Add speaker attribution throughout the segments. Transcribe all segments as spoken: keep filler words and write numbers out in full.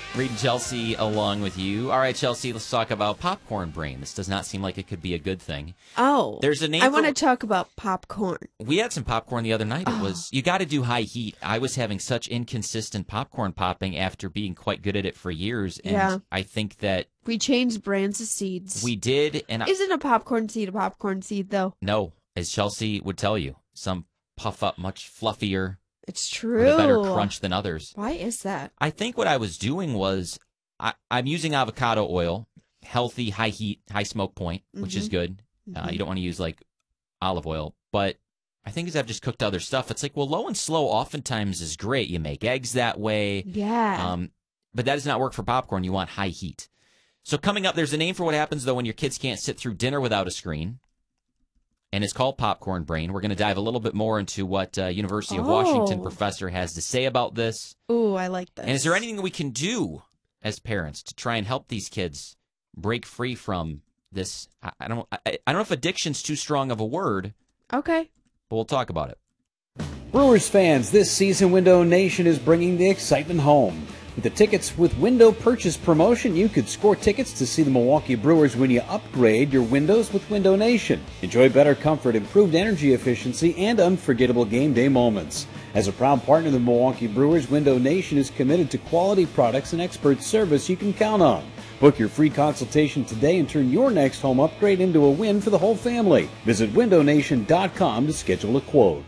Speaker 1: Reed and Chelsea along with you. All right, Chelsea, let's talk about popcorn brain. This does not seem like it could be a good thing.
Speaker 2: Oh.
Speaker 1: There's a name
Speaker 2: I
Speaker 1: for-
Speaker 2: want to talk about popcorn.
Speaker 1: We had some popcorn the other night. It
Speaker 2: Oh.
Speaker 1: was, you got to do high heat. I was having such inconsistent popcorn popping after being quite good at it for years. And
Speaker 2: Yeah.
Speaker 1: I think that
Speaker 2: We changed brands of seeds.
Speaker 1: we did. And I,
Speaker 2: Isn't a popcorn seed a popcorn seed, though?
Speaker 1: no, as Chelsea would tell you, some puff up much fluffier,
Speaker 2: It's
Speaker 1: with
Speaker 2: true.
Speaker 1: a better crunch than others.
Speaker 2: Why is that?
Speaker 1: I think what I was doing was I, I'm using avocado oil, healthy, high heat, high smoke point, which is
Speaker 2: Mhm.
Speaker 1: good. Uh,
Speaker 2: Mhm.
Speaker 1: you don't want to use like olive oil, but I think as I've just cooked other stuff, it's like, well, low and slow oftentimes is great. You make eggs that way.
Speaker 2: Yeah.
Speaker 1: Um, but that does not work for popcorn. You want high heat. So coming up, there's a name for what happens, though, when your kids can't sit through dinner without a screen. And it's called popcorn brain. We're going to dive a little bit more into what uh, University of Washington
Speaker 2: Oh.
Speaker 1: professor has to say about this.
Speaker 2: Ooh, I like this.
Speaker 1: And is there anything we can do as parents to try and help these kids break free from this? I, I don't. I, I don't know if addiction's too strong of a word,
Speaker 2: Okay.
Speaker 1: but we'll talk about it.
Speaker 3: Brewers fans, this season Window Nation is bringing the excitement home. With the Tickets with Window purchase promotion, you could score tickets to see the Milwaukee Brewers when you upgrade your windows with Window Nation. Enjoy better comfort, improved energy efficiency, and unforgettable game day moments. As a proud partner of the Milwaukee Brewers, Window Nation is committed to quality products and expert service you can count on. Book your free consultation today and turn your next home upgrade into a win for the whole family. Visit window nation dot com to schedule a quote.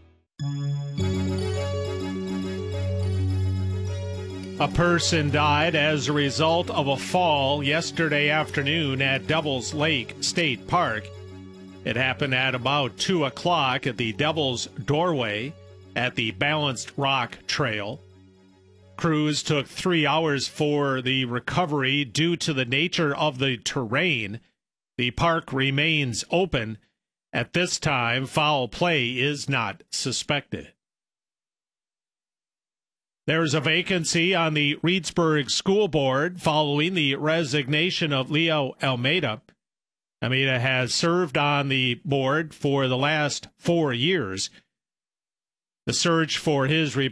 Speaker 4: A person died as a result of a fall yesterday afternoon at Devils Lake State Park. It happened at about two o'clock at the Devil's Doorway at the Balanced Rock Trail. Crews took three hours for the recovery due to the nature of the terrain. The park remains open. At this time, foul play is not suspected. There's a vacancy on the Reedsburg School Board following the resignation of Leo Almeida. Almeida has served on the board for the last four years. The search for his replacement